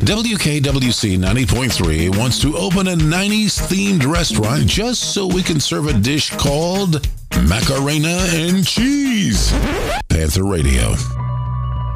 WKWC 90.3 wants to open a 90s themed restaurant just so we can serve a dish called Macarena and Cheese. Panther Radio.